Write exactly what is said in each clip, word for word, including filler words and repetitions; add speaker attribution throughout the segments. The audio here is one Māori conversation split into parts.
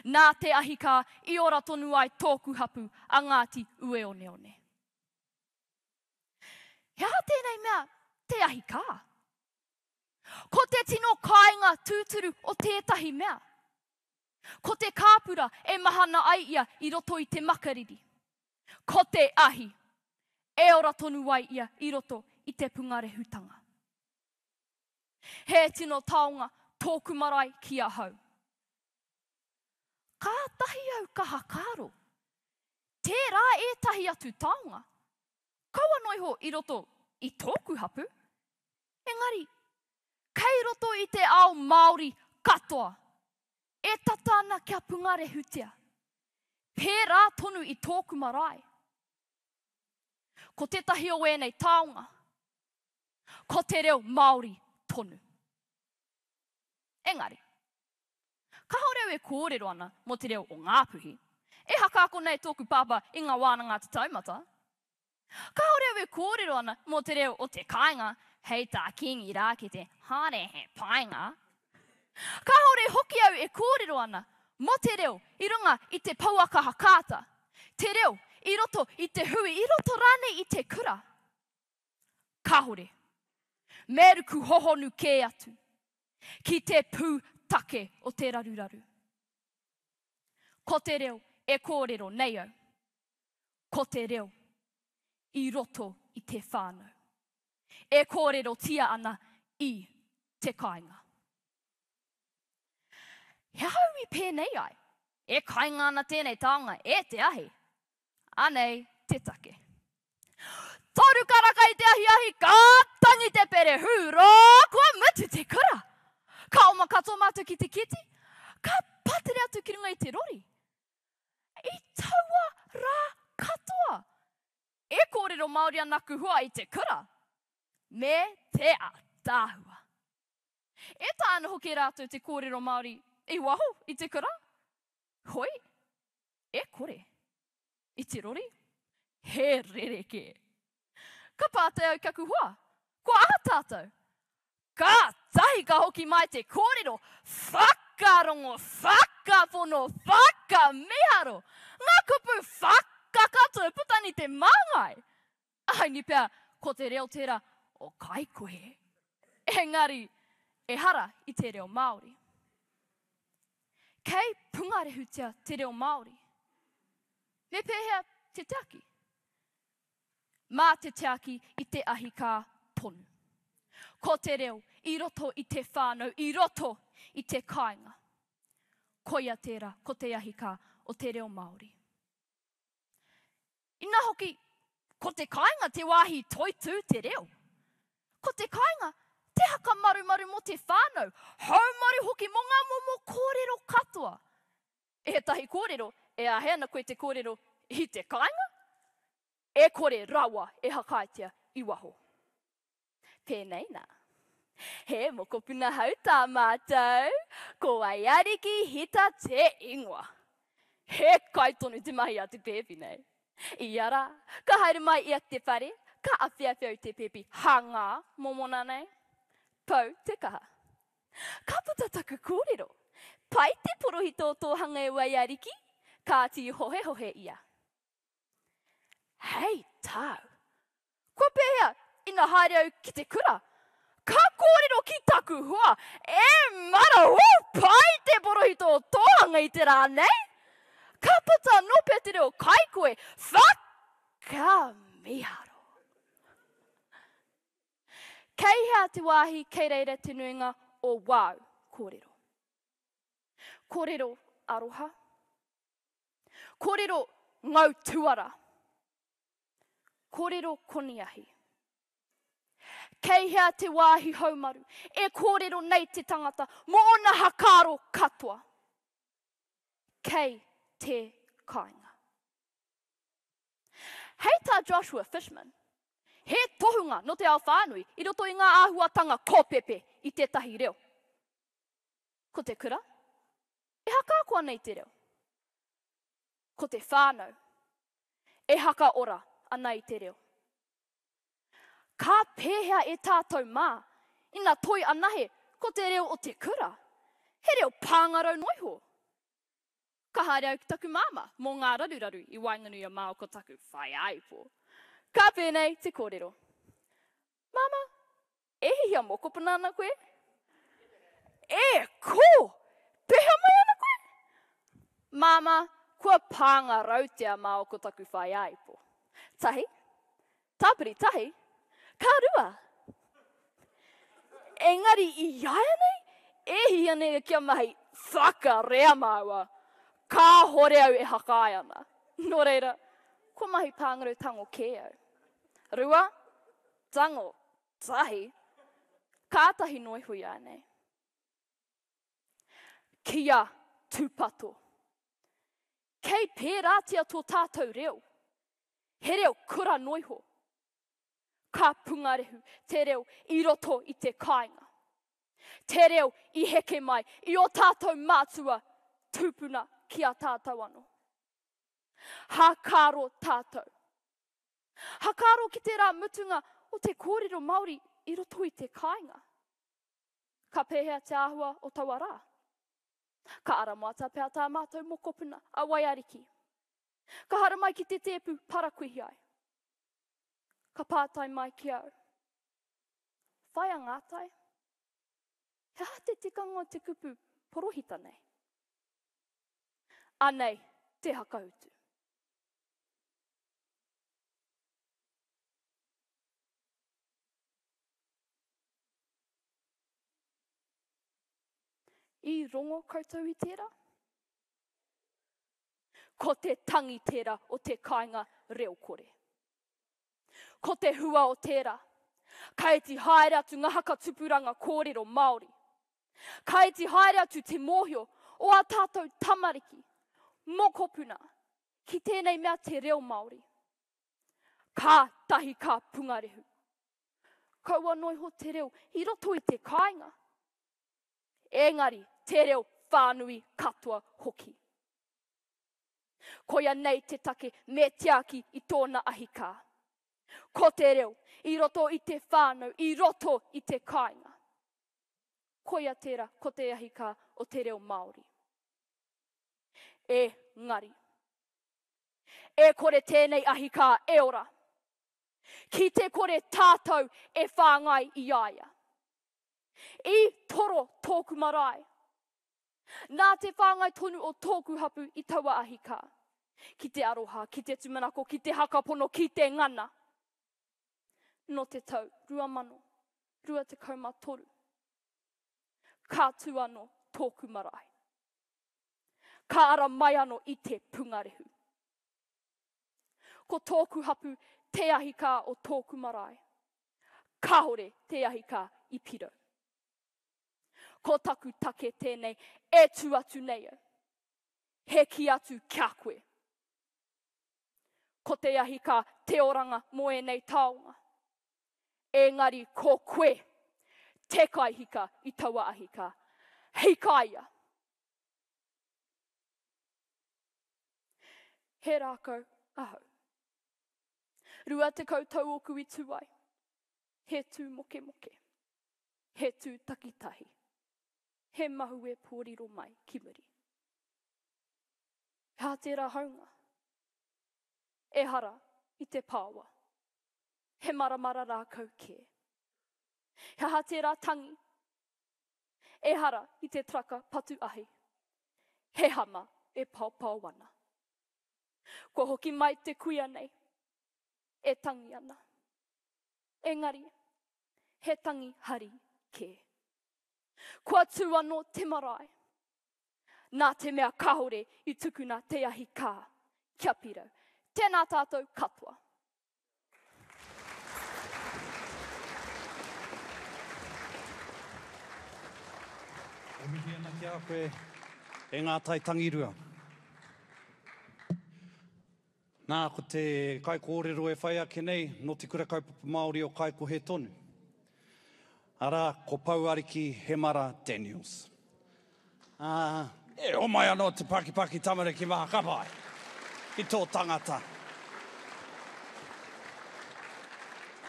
Speaker 1: Nā te ahi ka i ora tonu ai tōku hapu a Ngāti ue one one. Hea tēnei mea te ahi ka. Ko te tino kāinga tūturu o tētahi mea. Ko te kāpura e mahana ai ia i roto i te makariri. Ko te ahi e ora tonu ai ia i roto i te pungare hutanga. He tino taonga tōku marae ki a hau. Ka tahi au ka hakaro. Tērā e tahi atu taonga. Kaua noiho i roto i tōku hapu. Engari, kei roto i te ao Māori katoa. E tatana kia pungare hutia. Pērā tonu i tōku marae. Ko tētahi o e nei taonga. Ko te reo Māori tonu. Engari, ka haureu e kōrero ana mo te reo o Ngāpuhi. E haka ako nei tōku pāpā i ngā wānanga te taumata. Ka haureu e kōrero ana mo te reo o te kāinga. Hei tā kingi rā ki te hare he painga. Ka haure hoki au e kōrero ana mo te reo i runga i te pauaka hakata. Te reo i roto i te hui, i roto rane i te kura. Ka haure, meruku hohonu kē atu. Ki te pū take o te raruraru. Ko te reo e kōrero nei au. Ko te reo i roto i te whānau. E kōrero tia ana i te kāinga. He hau i pēnei ai. E kāinga ana tēnei taonga, e te ahi. Anei, te take. Toru karaka i te ahi ahi, ka tangi te pere hūrā, kua mutu te kura. Ka oma katoa mātu ki te kiti, ka patere atu ki runga i te rori. I taua rā katoa. E kōrero Māori anaku hua i te kura. Me te atāhua. E tāna hoki rātou te kōrero Māori i waho i te kura. Hoi, e kore. I te rori, he rereke. Ka pātai au kaku hua. Ko aha tātou? Ka tahi ka hoki mai te kōrero. Whakarongo, whakapono, whakamiharo. Ngā kupu whakakato putani te māngai. Ai ni pēr, ko te reo tērā o kaikohe. Engari, e hara i te reo Māori. Kei pungare hutia te reo Māori. Me pēhea te teaki. Mā te teaki i te ahi kā tonu. Ko te reo i roto i te whānau, i roto i te kāinga. Koia tērā, ko te ahi kā o te reo Māori. Ina hoki, ko te kāinga te wāhi toitū te reo. Ko te kāinga, te haka maru maru mo te whānau. Hau maru hoki mo ngā momo kōrero katoa. E he tahi kōrero, e ahena koe te kōrero i te kāinga. E kore rawa e hakaitia i waho. Pēnei nā. He moko puna hau tā mātou. Ko ai ariki hita te ingoa. He kaitonu te mahi atu pēpi nei. I ara, ka haere mai ia te whare, ka awhiawhiau te pepi hanga momona nei. Pau te kaha. Ka puta taku kōrero. Pai te porohi tō tōhanga e wai ariki, ka ti hohe hohe ia. Hei tāu. Ko pēhea ina haere au ki te kura. Ka kōrero ki taku hua. E mara hō pai te porohi tō tōhanga i te rā nei. Ka puta no pē te reo kaikoe. Whakamiharo. Kei hea te wāhi kei reira te nuinga o wau kōrero. Kōrero aroha. Kōrero ngau tuara. Kōrero koniahi. Kei hea te wāhi haumaru. E kōrero nei te tangata. Mo ona hakaro katoa. Kei te kāinga. Hei tā Joshua Fishman. He tohunga no te ao whānui i roto i ngā āhuatanga kōpepe i tētahi reo. Ko te kura, e haka koa nei te reo. Ko te whānau, e haka ora ana i te reo. Ka pēhea e tātou mā, ina toi anahe ko te reo o te kura. He reo pāngarau noiho. Ka haere au ki taku māma, mō ngā raruraru i Wainganui a Māo ko taku whai aipo. Ka pēnei te kōrero. Mama, e hihia mokopuna ana koe? E, ko! Peha mai ana koe? Mama, kua pānga rautea Māo ko taku whai aipo. Tahi? Tāpiri tahi? Ka rua? Engari i iaia nei, e hia nei kia mahi whaka rea māua. Ka hore au e hakai ana. Nō reira, ko mahi pāngaru tango kē au. Rua, tango, tahi, kātahi noi hui anei. Kia tūpato. Kei pērātia tō tātou reo. He reo kura noiho. Ka pungarehu te reo i roto i te kāinga. Te reo i heke mai i o tātou mātua tūpuna ki a tātou anō. Hakaro tātou. Hakaro ki te rā mutunga o te kōrero Māori i roto i te kāinga. Ka pēhea te āhua o taua rā. Ka aramata pēa tā mātou mokopuna a waiariki. Ka hara mai ki te tēpu parakuihi ai. Ka pātai mai ki au. Whai a ngātai. He ha te tikanga te kupu porohita nei. Anei, te hakautu. I rongo koutou i tērā. Ko te tangi tērā o te kāinga reo kore. Ko te hua o tērā. Kai ti haere atu ngā haka tupuranga kōrero Māori. Kai ti haere atu te mōhio o a tātou tamariki. Mokopuna. Ki tēnei mea te reo Māori. Ka tahi ka pungarehu. Kaua noiho te reo i roto i te kāinga. Engari, te reo whānui katoa hoki. Ko ia nei te take me tiaki i tōna ahika. Ko te reo, i roto i te whānau, i roto i te kāinga. Ko ia tērā, ko te ahika o te reo Māori. E ngari. E kore tēnei ahika e ora. Ki te kore tātou e whāngai i aia. I toro tōku marae. Nā te whāngai tonu o tōku hapu i taua ahika. Ki te aroha, ki te tumanako, ki te hakapono, ki te ngana. No te tau, rua mano, rua te kauma toru. Ka tu anō tōku marae. Ka ara mai anō i te pungarehu. Ko tōku hapu te ahika o tōku marae. Ka hore te ahika i piro. Ko taku take tēnei e tu atu nei au. He ki atu kia koe. Ko te ahika te oranga mo e nei taonga. Engari ko koe te kai hika i taua ahika. Hikaia. He rākau ahau. Rua te koutou oku i tuai. He tū moke moke. He tū takitahi. He mahu e pōriro mai ki muri. Hā tērā haunga. E hara i te pāwa. He maramara rākau kē. He hā tērā tangi. E hara i te traka patu ahi. He hama e pāpā wana. Ko hoki mai te kuia nei. E tangi ana. Engari, he tangi hari kē. Kua tū anō te marae. Nā te mea kahore i tukuna te ahi kā. Kia piro. Tēnā tātou katoa.
Speaker 2: E mihi ana ki a koe e ngā tai tangirua. Nā ko te kai kōrero e whai ake nei, no te kura kaupapa Māori o kai ko he tonu. Ara, ko Pauariki Hemara Daniels. Uh, e o mai anō te Pakipaki Tamariki maha kapai. I tō tangata.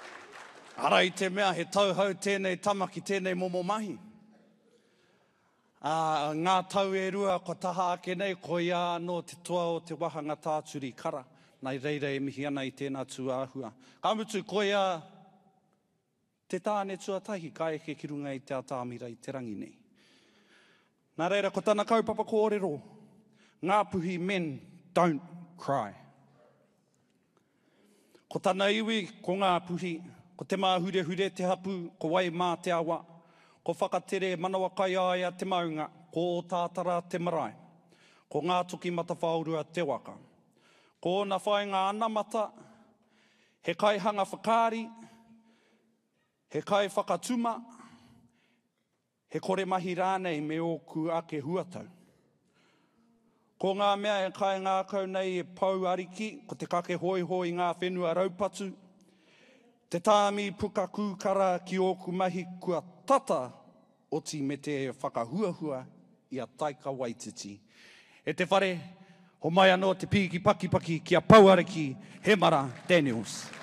Speaker 2: Ara i te mea he tauhau tēnei tamaki, tēnei momo mahi. Uh, ngā tau e rua, ko taha ake nei, ko ia no te toa o te wahanga tāturi kara. Nei reira e mihi ana i tēnā tū āhua. Ka mutu, ko ia te tāne tuatahi, ka eke ki runga i te atāmira i te rangi nei. Nā reira, ko tāna kaupapa kōrero, ngā puhi men don't cry. Ko tāna iwi, ko ngā puhi, ko te māhure hure te hapu, ko wai mā te awa, ko whakatere manawa kai aia te maunga, ko o tātara te marae, ko ngā toki mata whaurua te waka. Ko na whainga anamata, he kai hanga whakaari, he kai whakatuma, he kore mahi rānei me o ku ake huatau. Ko ngā mea e kai ngā kau nei e pau ariki, ko te kake hoi hoi ngā whenua raupatu, te tāmi puka kūkara ki oku mahi kua tata oti me te whakahuahua i a Taika Waititi. E te whare, ho mai anō te piki paki paki ki a Pauariki, Hemara Daniels.